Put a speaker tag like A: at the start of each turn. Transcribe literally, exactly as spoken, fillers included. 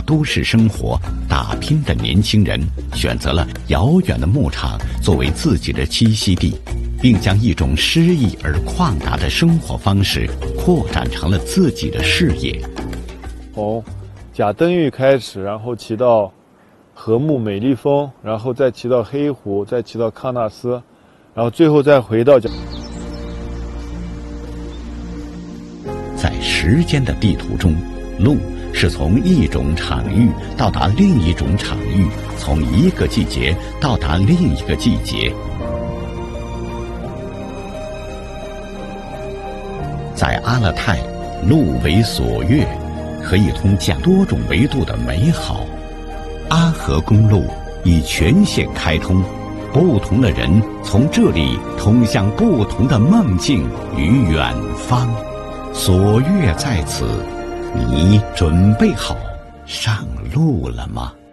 A: 都市生活打拼的年轻人，选择了遥远的牧场作为自己的栖息地，并将一种诗意而旷达的生活方式扩展成了自己的事业。
B: 从贾登峪开始，然后骑到和睦美丽峰，然后再骑到黑湖，再骑到喀纳斯，然后最后再回到贾。
A: 在时间的地图中，路是从一种场域到达另一种场域，从一个季节到达另一个季节。在阿勒泰，路为所悦，可以通讲多种维度的美好。阿河公路已全线开通，不同的人从这里通向不同的梦境与远方。所悦在此，你准备好上路了吗？